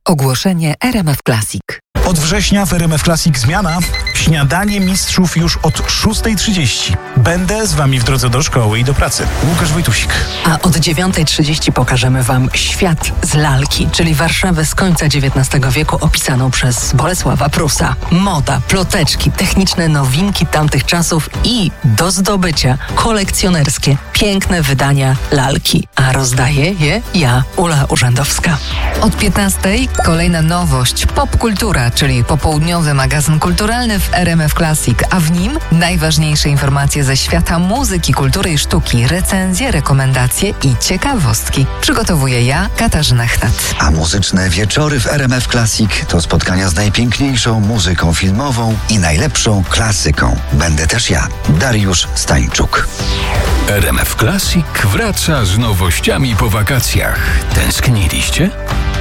Ogłoszenie RMF Classic. Od września w RMF Classic zmiana. Śniadanie mistrzów już od 6:30. Będę z wami w drodze do szkoły i do pracy. Łukasz Wojtusik. A od 9:30 pokażemy wam świat z lalki, czyli Warszawę z końca XIX wieku opisaną przez Bolesława Prusa. Moda, ploteczki, techniczne nowinki tamtych czasów i do zdobycia kolekcjonerskie, piękne wydania lalki. A rozdaję je ja, Ula Urzędowska. Od 15:00 kolejna nowość, Popkultura, czyli popołudniowy magazyn kulturalny w RMF Classic, a w nim najważniejsze informacje ze świata muzyki, kultury i sztuki, recenzje, rekomendacje i ciekawostki. Przygotowuję ja, Katarzyna Chnat. A muzyczne wieczory w RMF Classic to spotkania z najpiękniejszą muzyką filmową i najlepszą klasyką. Będę też ja, Dariusz Stańczuk. RMF Classic wraca z nowościami po wakacjach. Tęskniliście?